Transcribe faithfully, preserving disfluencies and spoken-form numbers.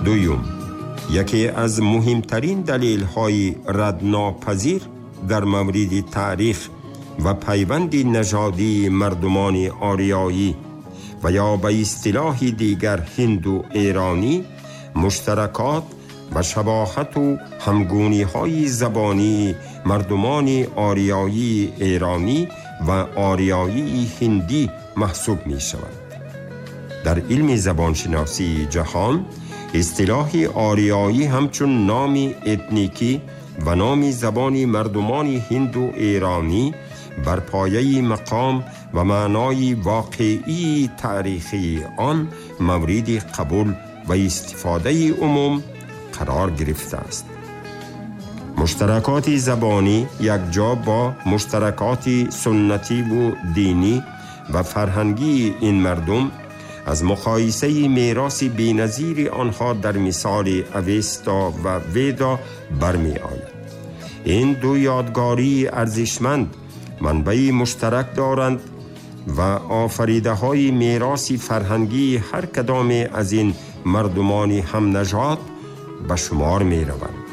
دوم، یکی از مهمترین دلیل‌های ردناپذیر در مورد تاریخ و پیوند نژادی مردمان آریایی و یا به اصطلاح دیگر هندو ایرانی مشترکات و شباهت و همگونی‌های زبانی مردمان آریایی ایرانی و آریایی هندی محسوب می شود. در علم زبانشناسی جهان اصطلاح آریایی همچون نام اتنیکی و نام زبانی مردمان هندو ایرانی بر پایه مقام و معنای واقعی تاریخی آن مورد قبول و استفاده عموم قرار گرفته است. مشترکات زبانی یکجا با مشترکات سنتی و دینی و فرهنگی این مردم از مقایسه میراث بی‌نظیر آنها در مثال اوستا و ویدا برمی آید. این دو یادگاری ارزشمند منبع مشترک دارند و آفریده های میراث فرهنگی هر کدام از این مردمان هم نژاد به شمار می روند.